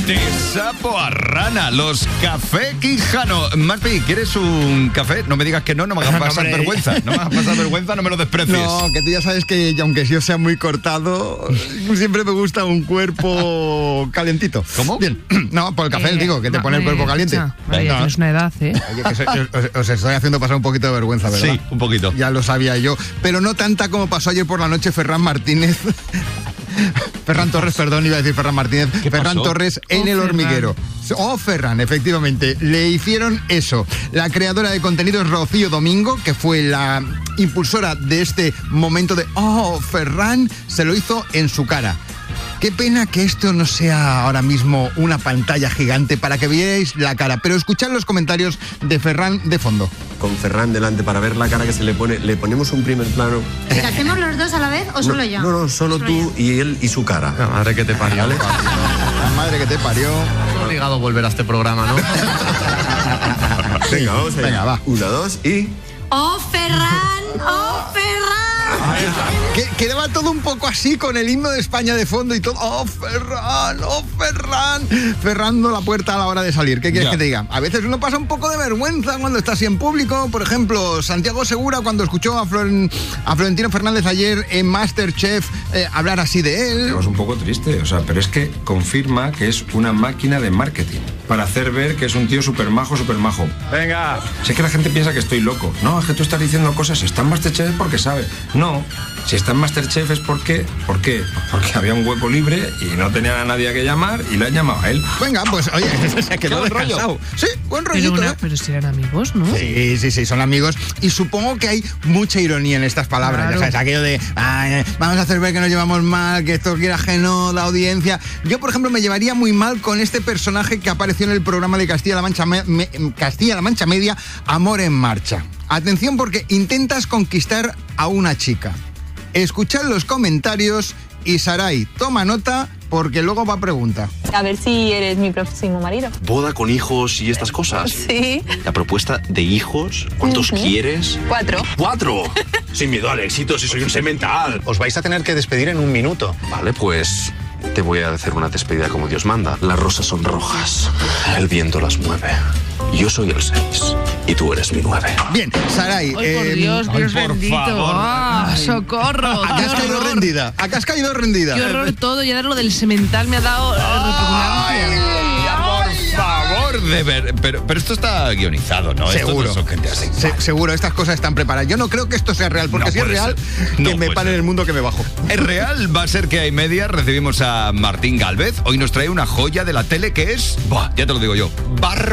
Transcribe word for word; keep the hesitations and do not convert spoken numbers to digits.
De sapo a rana, los Café Quijano. Marpi, ¿quieres un café? No me digas que no, no me hagas pasar vergüenza. No me hagas pasar vergüenza, no me lo desprecies. No, que tú ya sabes que aunque yo sea muy cortado, siempre me gusta un cuerpo calentito. ¿Cómo? Bien, no, por el café, Eh, digo, que te ma- pone el eh, cuerpo caliente. escucha, María, No. tienes una edad, ¿eh? Oye, que soy- os, os estoy haciendo pasar un poquito de vergüenza, ¿verdad? Sí, un poquito. Ya lo sabía yo, pero no tanta como pasó ayer por la noche Ferran Martínez. Ferran Torres, perdón, iba a decir Ferran Martínez. ¿Qué Ferran pasó? Torres en Oh, El Ferran. Hormiguero. Oh, Ferran, efectivamente. Le hicieron eso. La creadora de contenidos Rocío Domingo, que fue la impulsora de este momento de Oh, Ferran, se lo hizo en su cara. Qué pena que esto no sea ahora mismo una pantalla gigante para que veáis la cara, pero escuchad los comentarios de Ferran de fondo. Con Ferran delante para ver la cara que se le pone, le ponemos un primer plano. ¿Lo hacemos los dos a la vez o solo no, yo? No, no, solo tú y él y su cara. La madre que te parió. ¿Vale? La madre que te parió. Obligado a volver a este programa, ¿no? Venga, vamos allá. Venga, va. Una, dos y... ¡Oh, Ferran! ¡Oh, Ferran! Que, quedaba todo un poco así con el himno de España de fondo y todo. ¡Oh, Ferran! ¡Oh, Ferran! Cerrando la puerta a la hora de salir. ¿Qué quieres Ya. que te diga? A veces uno pasa un poco de vergüenza cuando está así en público. Por ejemplo, Santiago Segura, cuando escuchó a, Floren- a Florentino Fernández ayer en MasterChef eh, hablar así de él. Es un poco triste, o sea, pero es que confirma que es una máquina de marketing para hacer ver que es un tío súper majo, súper majo. Venga. Sé que la gente piensa que estoy loco. No, es que tú estás diciendo cosas, está en Masterchef porque sabe. No, si está en Masterchef es porque, ¿por qué? Porque había un hueco libre y no tenían a nadie a que llamar y le han llamado a él. Venga, pues oye, se quedó buen rollo. descansado. Sí, buen Pero, rollito, una, ¿eh? pero si eran amigos, ¿no? Sí, sí, sí, son amigos. Y supongo que hay mucha ironía en estas palabras. Claro. Ya sabes, aquello de "Ay, vamos a hacer ver que nos llevamos mal, que esto quiere ajeno la audiencia". Yo, por ejemplo, me llevaría muy mal con este personaje que apareció en el programa de Castilla-La Mancha, Me- Me- Castilla-La Mancha Media, Amor en Marcha. Atención, porque intentas conquistar a una chica. Escuchad los comentarios y Saray, toma nota porque luego va a preguntar. A ver si eres mi próximo marido. Boda con hijos y estas cosas. Sí. La propuesta de hijos, ¿cuántos Ujú. quieres? Cuatro. ¡Cuatro! Sin miedo al éxito, si soy un semental. Os vais a tener que despedir en un minuto. Vale, pues te voy a hacer una despedida como Dios manda. Las rosas son rojas, el viento las mueve. Yo soy el seis y tú eres mi nueve. Bien, Saray. Ay, por eh, Dios, ay, Dios por bendito. favor. ¡Ah, socorro! Acá ¡Qué has caído horror! rendida. Acá has caído rendida. ¡Qué horror todo! Ya lo del semental me ha dado eh, repugnancia. Por favor, de ver. Pero, pero esto está guionizado, ¿no? Esto Seguro. no son gente así. Se- seguro, estas cosas están preparadas. Yo no creo que esto sea real, porque No si es puede real, ser. que No me puede pare ser. el mundo que me bajo. ¿Es real? Va a ser que hay media. Recibimos a Martín Gálvez. Hoy nos trae una joya de la tele que es, buah, ya te lo digo yo, bárbaro.